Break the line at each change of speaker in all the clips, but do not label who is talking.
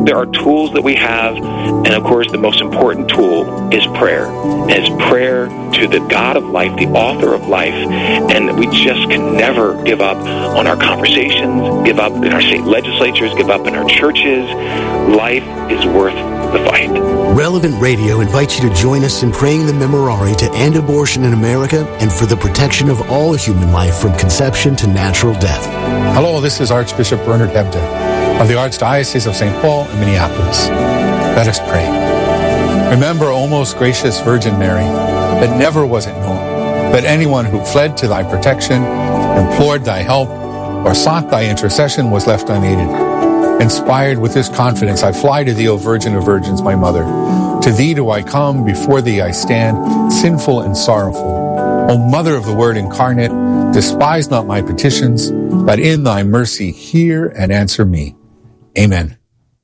there are tools that we have, and of course the most important tool is prayer. And it's prayer to the God of life, the author of life, and we just can never give up on our conversations, give up in our state legislatures, give up in our churches. Life is worth the fight.
Relevant Radio invites you to join us in praying the Memorare to end abortion in America and for the protection of all human life from conception to natural death.
Hello, this is Archbishop Bernard Hebda of the Archdiocese of St. Paul in Minneapolis. Let us pray. Remember, O most gracious Virgin Mary, that never was it known that anyone who fled to thy protection, implored thy help, or sought thy intercession was left unaided. Inspired with this confidence, I fly to thee, O Virgin of Virgins, my mother. To thee do I come, before thee I stand, sinful and sorrowful. O Mother of the Word incarnate, despise not my petitions, but in thy mercy hear and answer me. Amen.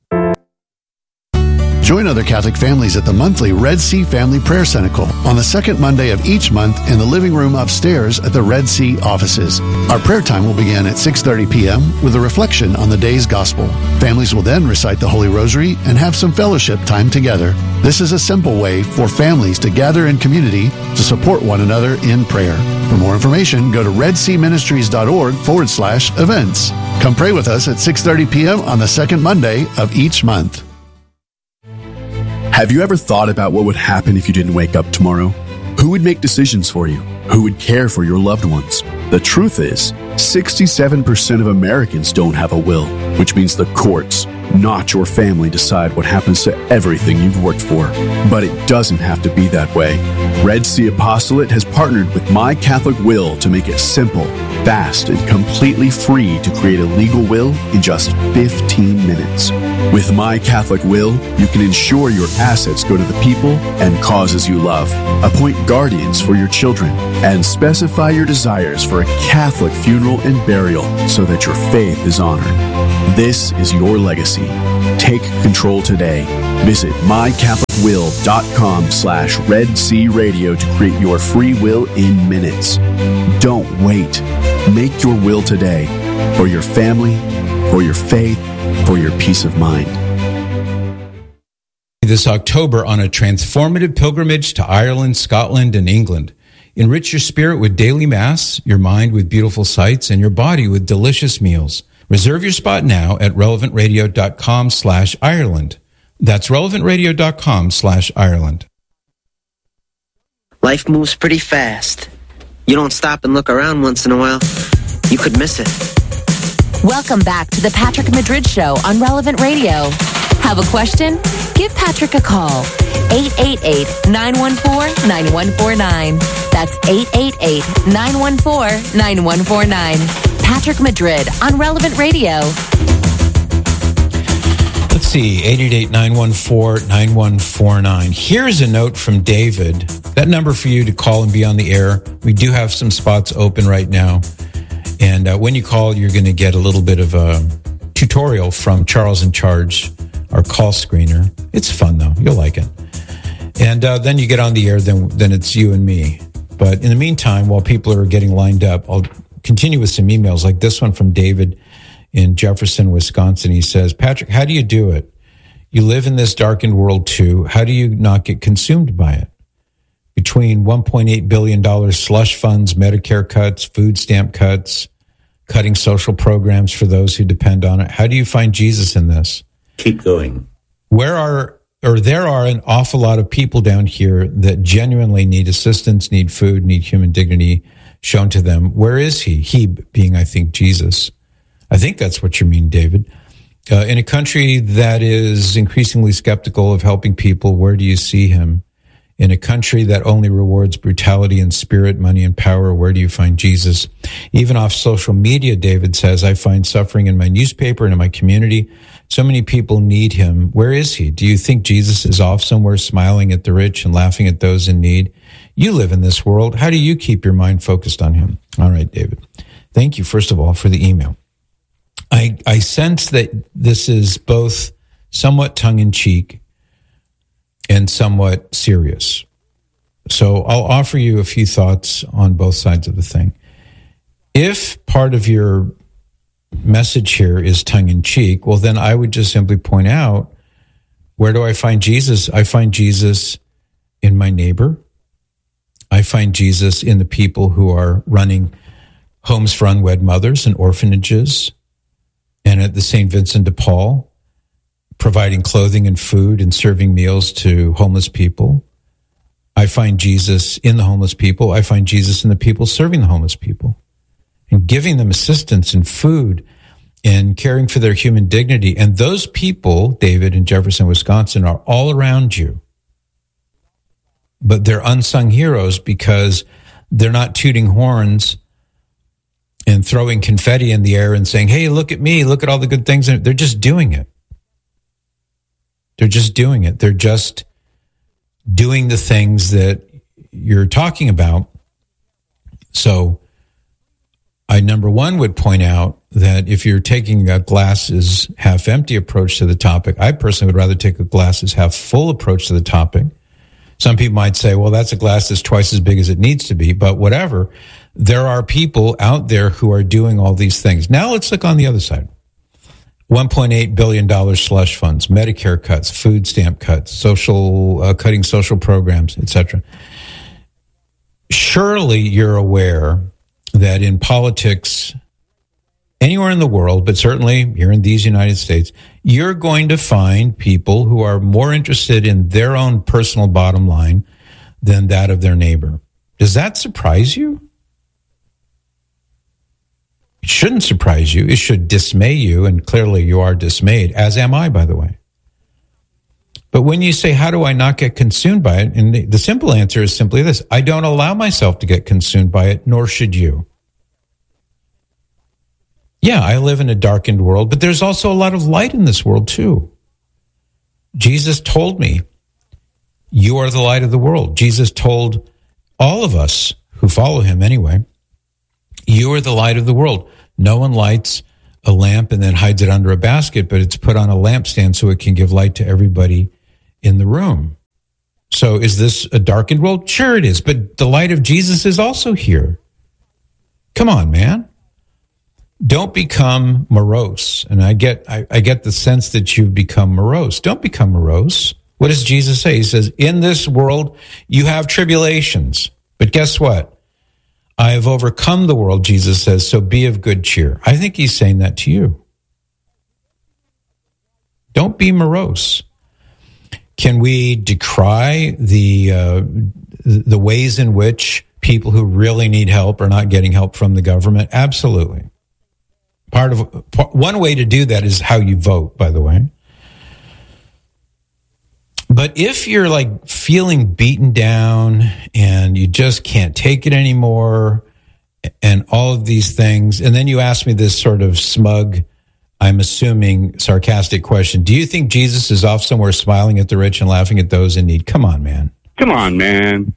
Join other Catholic families at the monthly Red Sea Family Prayer Cenacle on the second Monday of each month in the living room upstairs at the Red Sea offices. Our prayer time will begin at 6:30 p.m. with a reflection on the day's gospel. Families will then recite the Holy Rosary and have some fellowship time together. This is a simple way for families to gather in community to support one another in prayer. For more information, go to redseaministries.org/events. Come pray with us at 6:30 p.m. on the second Monday of each month.
Have you ever thought about what would happen if you didn't wake up tomorrow? Who would make decisions for you? Who would care for your loved ones? The truth is, 67% of Americans don't have a will, which means the courts, not your family, decide what happens to everything you've worked for. But it doesn't have to be that way. Red Sea Apostolate has partnered with My Catholic Will to make it simple, fast, and completely free to create a legal will in just 15 minutes. With My Catholic Will, you can ensure your assets go to the people and causes you love, appoint guardians for your children, and specify your desires for a Catholic funeral and burial so that your faith is honored. This is your legacy. Take control today. Visit mycatholicwill.com/Red Sea Radio to create your free will in minutes. Don't wait. Make your will today for your family, for your faith, for your peace of mind.
This October on a transformative pilgrimage to Ireland, Scotland, and England. Enrich your spirit with daily mass, your mind with beautiful sights, and your body with delicious meals. Reserve your spot now at relevantradio.com/Ireland. That's relevantradio.com/Ireland.
Life moves pretty fast. You don't stop and look around once in a while, you could miss it.
Welcome back to the Patrick Madrid Show on Relevant Radio. Have a question? Give Patrick a call. 888-914-9149. That's 888-914-9149. Patrick Madrid on Relevant Radio.
Let's see, 888-914-9149. Here's a note from David. That number for you to call and be on the air. We do have some spots open right now. And when you call, you're going to get a little bit of a tutorial from Charles in Charge, our call screener. It's fun, though. You'll like it. And then you get on the air, then it's you and me. But in the meantime, while people are getting lined up, I'll continue with some emails like this one from David in Jefferson, Wisconsin. He says, Patrick, how do you do it? You live in this darkened world, too. How do you not get consumed by it? Between $1.8 billion slush funds, Medicare cuts, food stamp cuts, cutting social programs for those who depend on it. How do you find Jesus in this?
Keep going.
There are an awful lot of people down here that genuinely need assistance, need food, need human dignity shown to them. Where is he? He being, I think, Jesus. I think that's what you mean, David. In a country that is increasingly skeptical of helping people, where do you see him? In a country that only rewards brutality and spirit, money and power, where do you find Jesus? Even off social media, David says, I find suffering in my newspaper and in my community. So many people need him. Where is he? Do you think Jesus is off somewhere smiling at the rich and laughing at those in need? You live in this world. How do you keep your mind focused on him? All right, David. Thank you, first of all, for the email. I sense that this is both somewhat tongue-in-cheek and somewhat serious. So I'll offer you a few thoughts on both sides of the thing. If part of your message here is tongue-in-cheek, well, then I would just simply point out Where do I find Jesus? I find Jesus in my neighbor. I find Jesus in the people who are running homes for unwed mothers and orphanages, and at the St. Vincent de Paul, providing clothing and food and serving meals to homeless people. I find Jesus in the homeless people. I find Jesus in the people serving the homeless people and giving them assistance and food and caring for their human dignity. And those people, David, in Jefferson, Wisconsin, are all around you. But they're unsung heroes because they're not tooting horns and throwing confetti in the air and saying, hey, look at me, look at all the good things. They're just doing it. They're just doing it. They're just doing the things that you're talking about. So I, number one, would point out that if you're taking a glasses half empty approach to the topic, I personally would rather take a glasses half full approach to the topic. Some people might say, well, that's a glass that's twice as big as it needs to be, but whatever. There are people out there who are doing all these things. Now let's look on the other side. $1.8 billion slush funds, Medicare cuts, food stamp cuts, cutting social programs, etc. Surely you're aware that in politics, anywhere in the world, but certainly here in these United States, you're going to find people who are more interested in their own personal bottom line than that of their neighbor. Does that surprise you? It shouldn't surprise you. It should dismay you, and clearly you are dismayed, as am I, by the way. But when you say, how do I not get consumed by it? And the simple answer is simply this: I don't allow myself to get consumed by it, nor should you. Yeah, I live in a darkened world, but there's also a lot of light in this world too. Jesus told me, you are the light of the world. Jesus told all of us who follow him anyway, you are the light of the world. No one lights a lamp and then hides it under a basket, but it's put on a lampstand so it can give light to everybody in the room. So is this a darkened world? Sure it is, but the light of Jesus is also here. Come on, man. Don't become morose. And I get the sense that you've become morose. Don't become morose. What does Jesus say? He says, in this world, you have tribulations. But guess what? I have overcome the world, Jesus says, so be of good cheer. I think he's saying that to you. Don't be morose. Can we decry the ways in which people who really need help are not getting help from the government? Absolutely. One way to do that is how you vote, by the way. But if you're like feeling beaten down and you just can't take it anymore and all of these things, and then you ask me this sort of smug, I'm assuming sarcastic question, do you think Jesus is off somewhere smiling at the rich and laughing at those in need? Come on, man.
Come on, man.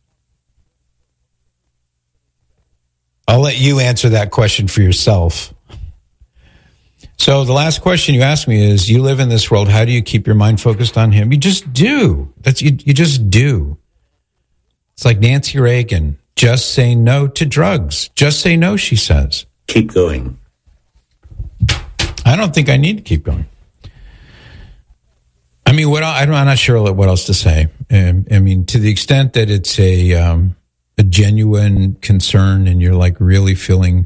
I'll let you answer that question for yourself. So the last question you asked me is, you live in this world, how do you keep your mind focused on him? You just do. You just do. It's like Nancy Reagan, just say no to drugs. Just say no, she says.
Keep going.
I don't think I need to keep going. I mean, I'm not sure what else to say. I mean, to the extent that it's a genuine concern and you're like really feeling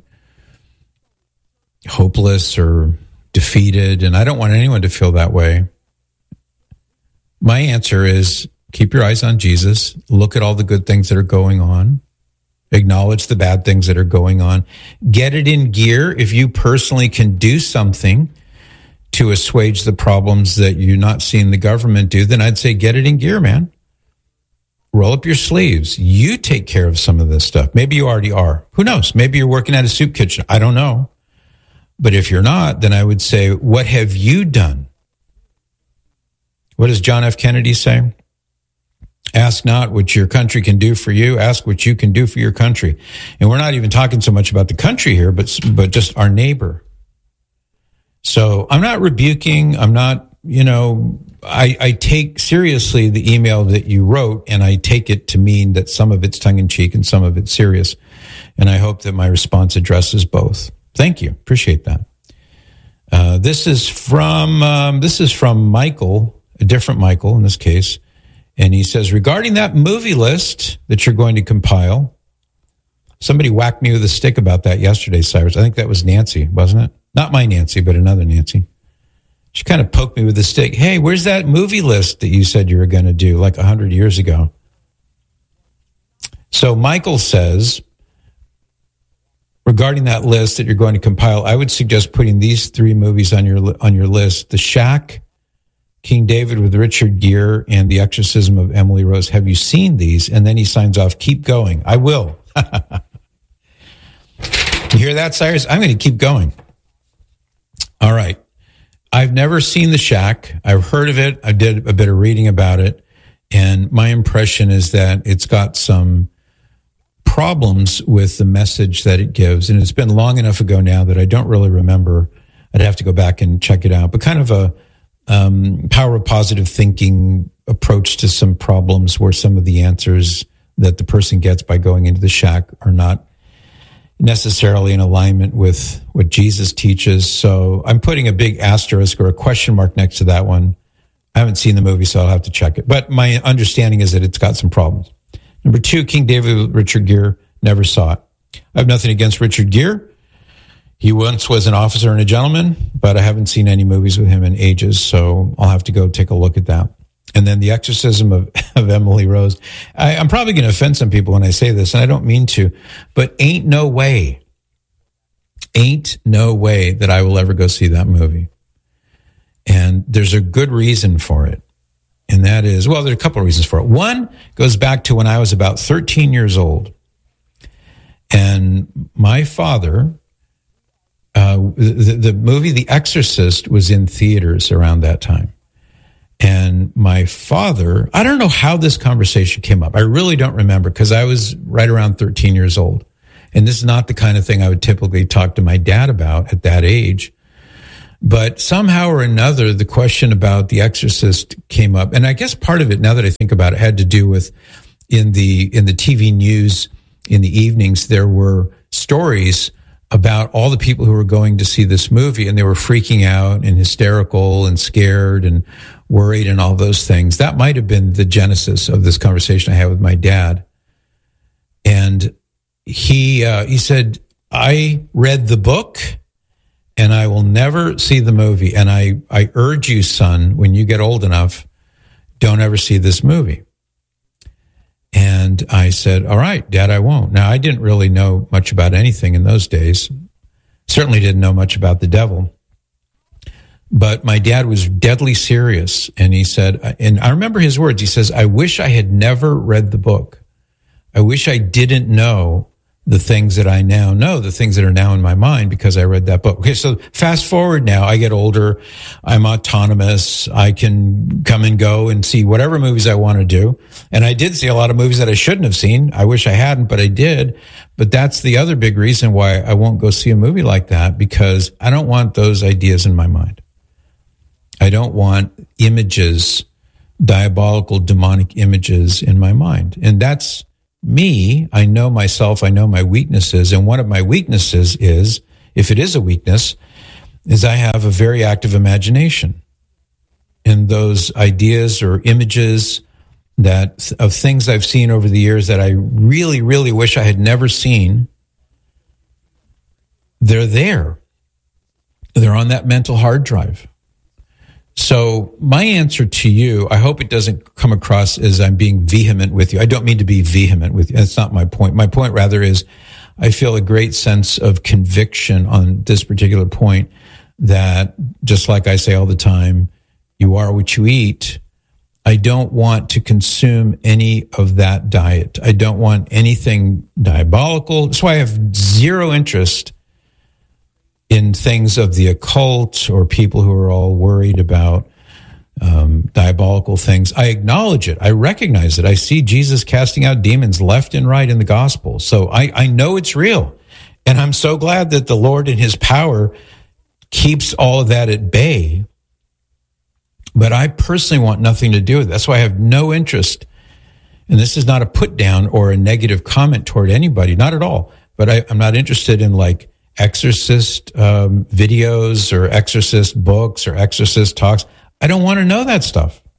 hopeless or defeated, and I don't want anyone to feel that way. My answer is keep your eyes on Jesus, look at all the good things that are going on, acknowledge the bad things that are going on, get it in gear. If you personally can do something to assuage the problems that you're not seeing the government do, then I'd say get it in gear, man. Roll up your sleeves. You take care of some of this stuff. Maybe you already are. Who knows? Maybe you're working at a soup kitchen. I don't know. But if you're not, then I would say, what have you done? What does John F. Kennedy say? Ask not what your country can do for you. Ask what you can do for your country. And we're not even talking so much about the country here, but just our neighbor. So I'm not rebuking. I'm not, I take seriously the email that you wrote, and I take it to mean that some of it's tongue-in-cheek and some of it's serious. And I hope that my response addresses both. Thank you. Appreciate that. This is from Michael a different Michael in this case. And he says, regarding that movie list that you're going to compile, somebody whacked me with a stick about that yesterday, Cyrus. I think that was Nancy, wasn't it? Not my Nancy, but another Nancy. She kind of poked me with a stick. Hey, where's that movie list that you said you were going to do like 100 years ago? So Michael says, regarding that list that you're going to compile, I would suggest putting these 3 movies on your list: The Shack, King David with Richard Gere, and The Exorcism of Emily Rose. Have you seen these? And then he signs off, keep going. I will. You hear that, Cyrus? I'm going to keep going. All right. I've never seen The Shack. I've heard of it. I did a bit of reading about it. And my impression is that it's got some problems with the message that it gives. And it's been long enough ago now that I don't really remember. I'd have to go back and check it out. But kind of a power of positive thinking approach to some problems where some of the answers that the person gets by going into the shack are not necessarily in alignment with what Jesus teaches. So I'm putting a big asterisk or a question mark next to that one. I haven't seen the movie, so I'll have to check it. But my understanding is that it's got some problems. Number 2, King David with Richard Gere, never saw it. I have nothing against Richard Gere. He once was an officer and a gentleman, but I haven't seen any movies with him in ages, so I'll have to go take a look at that. And then The Exorcism of Emily Rose. I'm probably going to offend some people when I say this, and I don't mean to, but ain't no way that I will ever go see that movie. And there's a good reason for it. And that is, well, there are a couple of reasons for it. One goes back to when I was about 13 years old. And my father, the movie The Exorcist was in theaters around that time. And my father, I don't know how this conversation came up. I really don't remember because I was right around 13 years old. And this is not the kind of thing I would typically talk to my dad about at that age. But somehow or another, the question about The Exorcist came up. And I guess part of it, now that I think about it, had to do with in the TV news in the evenings, there were stories about all the people who were going to see this movie, and they were freaking out and hysterical and scared and worried and all those things. That might have been the genesis of this conversation I had with my dad. And he said, I read the book and I will never see the movie. And I urge you, son, when you get old enough, don't ever see this movie. And I said, all right, Dad, I won't. Now, I didn't really know much about anything in those days. Certainly didn't know much about the devil. But my dad was deadly serious. And he said, and I remember his words, he says, I wish I had never read the book. I wish I didn't know the things that I now know, the things that are now in my mind because I read that book. Okay, so fast forward now, I get older, I'm autonomous, I can come and go and see whatever movies I want to do. And I did see a lot of movies that I shouldn't have seen. I wish I hadn't, but I did. But that's the other big reason why I won't go see a movie like that, because I don't want those ideas in my mind. I don't want images, diabolical, demonic images in my mind. And that's me. I know myself. I know my weaknesses. And one of my weaknesses is, if it is a weakness, is I have a very active imagination. And those ideas or images that of things I've seen over the years that I really, really wish I had never seen, they're there. They're on that mental hard drive. So my answer to you, I hope it doesn't come across as I'm being vehement with you. I don't mean to be vehement with you. That's not my point. My point rather is I feel a great sense of conviction on this particular point that, just like I say all the time, you are what you eat. I don't want to consume any of that diet. I don't want anything diabolical. That's why I have zero interest in things of the occult or people who are all worried about diabolical things. I acknowledge it. I recognize it. I see Jesus casting out demons left and right in the gospel. So I know it's real. And I'm so glad that the Lord in his power keeps all of that at bay. But I personally want nothing to do with it. That's why I have no interest. And this is not a put down or a negative comment toward anybody. Not at all. But I'm not interested in like exorcist videos or exorcist books or exorcist talks. I don't want to know that stuff.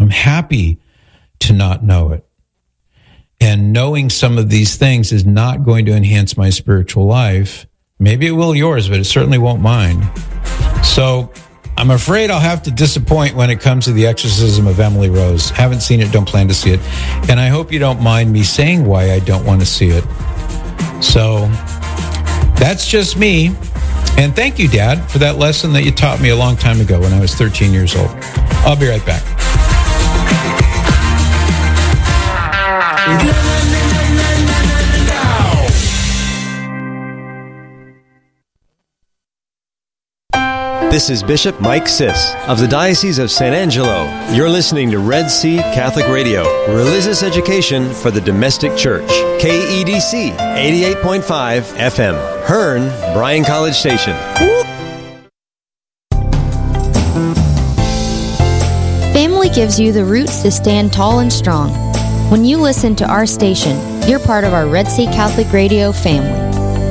I'm happy to not know it. And knowing some of these things is not going to enhance my spiritual life. Maybe it will yours, but it certainly won't mine. So I'm afraid I'll have to disappoint when it comes to The Exorcism of Emily Rose. Haven't seen it, don't plan to see it. And I hope you don't mind me saying why I don't want to see it. So that's just me. And thank you, Dad, for that lesson that you taught me a long time ago when I was 13 years old. I'll be right back.
This is Bishop Mike Siss of the Diocese of San Angelo. You're listening to Red Sea Catholic Radio, religious education for the domestic church. KEDC 88.5 FM, Hearn, Bryan College Station.
Family gives you the roots to stand tall and strong. When you listen to our station, you're part of our Red Sea Catholic Radio family.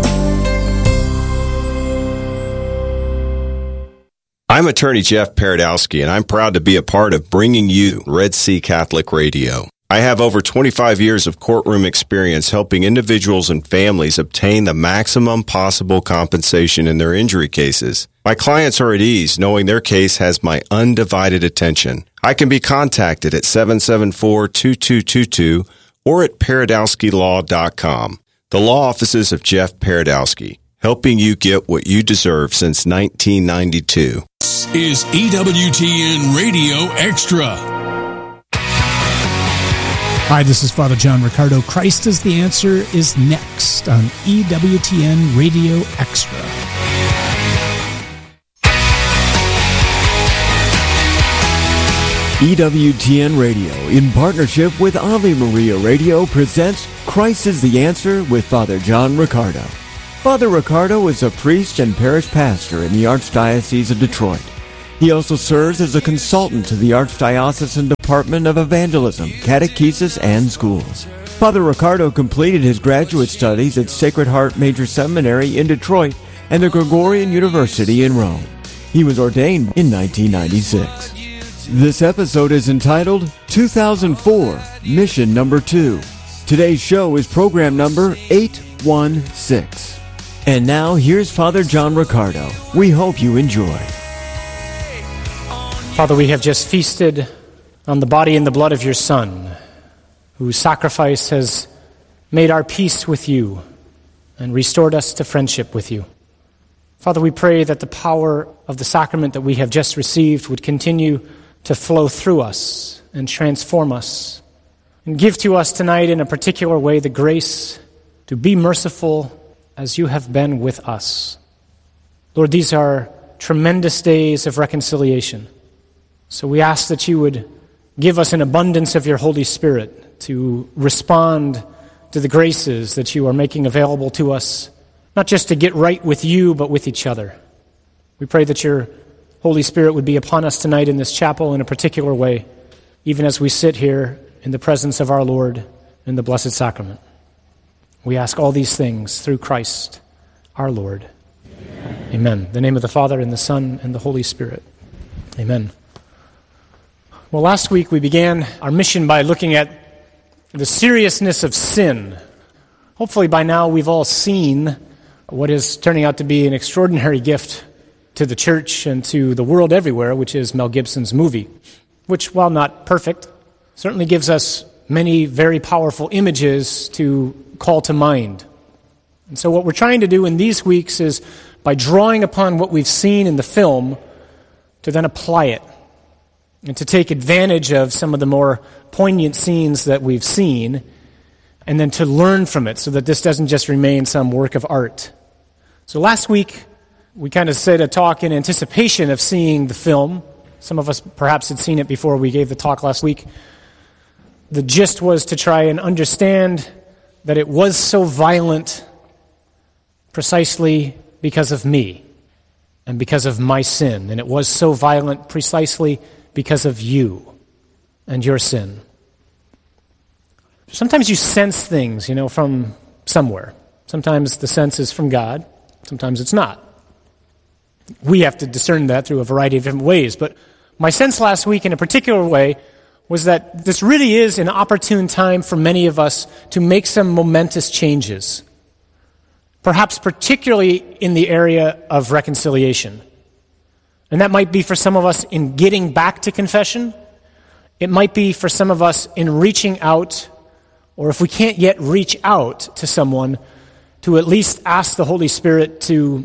I'm attorney Jeff Paradowski, and I'm proud to be a part of bringing you Red Sea Catholic Radio. I have over 25 years of courtroom experience helping individuals and families obtain the maximum possible compensation in their injury cases. My clients are at ease knowing their case has my undivided attention. I can be contacted at 774-2222 or at paradowskilaw.com. The law offices of Jeff Paradowski, helping you get what you deserve since 1992.
This is EWTN Radio Extra.
Hi, this is Father John Riccardo. Christ is the Answer is next on EWTN Radio Extra.
EWTN Radio, in partnership with Ave Maria Radio, presents Christ is the Answer with Father John Riccardo. Father Riccardo is a priest and parish pastor in the Archdiocese of Detroit. He also serves as a consultant to the Archdiocesan Department of Evangelism, Catechesis, and Schools. Father Riccardo completed his graduate studies at Sacred Heart Major Seminary in Detroit and the Gregorian University in Rome. He was ordained in 1996. This episode is entitled 2004, Mission Number 2. Today's show is program number 816. And now, here's Father John Riccardo. We hope you enjoy.
Father, we have just feasted on the body and the blood of your Son, whose sacrifice has made our peace with you and restored us to friendship with you. Father, we pray that the power of the sacrament that we have just received would continue to flow through us and transform us, and give to us tonight in a particular way the grace to be merciful as you have been with us. Lord, these are tremendous days of reconciliation. So we ask that you would give us an abundance of your Holy Spirit to respond to the graces that you are making available to us, not just to get right with you, but with each other. We pray that your Holy Spirit would be upon us tonight in this chapel in a particular way, even as we sit here in the presence of our Lord in the Blessed Sacrament. We ask all these things through Christ, our Lord. Amen. In the name of the Father, and the Son, and the Holy Spirit. Amen. Well, last week we began our mission by looking at the seriousness of sin. Hopefully by now we've all seen what is turning out to be an extraordinary gift to the church and to the world everywhere, which is Mel Gibson's movie, which, while not perfect, certainly gives us many very powerful images to call to mind. And so what we're trying to do in these weeks is, by drawing upon what we've seen in the film, to then apply it and to take advantage of some of the more poignant scenes that we've seen, and then to learn from it so that this doesn't just remain some work of art. So last week, we kind of said a talk in anticipation of seeing the film. Some of us perhaps had seen it before we gave the talk last week. The gist was to try and understand that it was so violent precisely because of me and because of my sin. And it was so violent precisely because of you and your sin. Sometimes you sense things, from somewhere. Sometimes the sense is from God. Sometimes it's not. We have to discern that through a variety of different ways. But my sense last week in a particular way was that this really is an opportune time for many of us to make some momentous changes, perhaps particularly in the area of reconciliation. And that might be for some of us in getting back to confession. It might be for some of us in reaching out, or if we can't yet reach out to someone, to at least ask the Holy Spirit to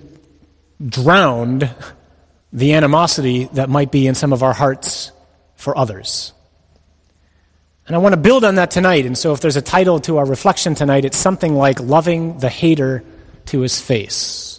drown the animosity that might be in some of our hearts for others. And I want to build on that tonight, and so if there's a title to our reflection tonight, it's something like Loving the Hater to His Face.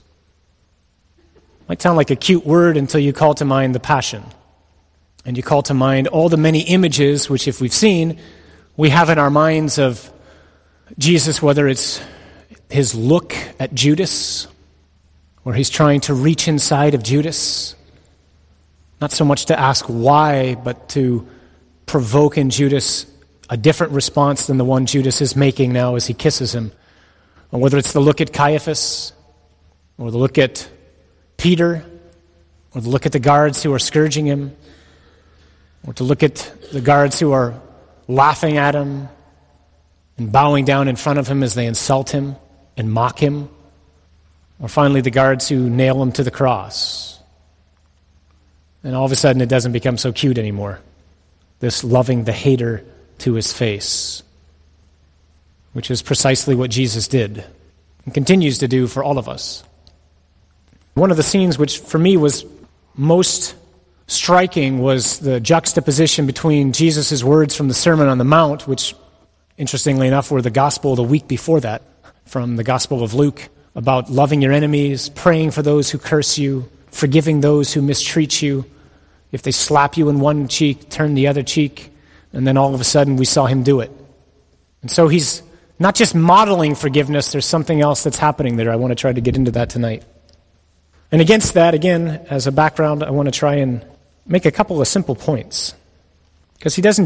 Might sound like a cute word until you call to mind the Passion. And you call to mind all the many images which, if we've seen, we have in our minds of Jesus, whether it's his look at Judas, where he's trying to reach inside of Judas, not so much to ask why, but to provoke in Judas a different response than the one Judas is making now as he kisses him. Or whether it's the look at Caiaphas, or the look at Peter, or the look at the guards who are scourging him, or to look at the guards who are laughing at him and bowing down in front of him as they insult him and mock him, or finally the guards who nail him to the cross. And all of a sudden it doesn't become so cute anymore, this loving the hater to his face, which is precisely what Jesus did and continues to do for all of us. One of the scenes which for me was most striking was the juxtaposition between Jesus' words from the Sermon on the Mount, which, interestingly enough, were the gospel the week before that, from the Gospel of Luke, about loving your enemies, praying for those who curse you, forgiving those who mistreat you. If they slap you in one cheek, turn the other cheek. And then all of a sudden we saw him do it. And so he's not just modeling forgiveness, there's something else that's happening there. I want to try to get into that tonight. And against that, again, as a background, I want to try and make a couple of simple points. Because he doesn't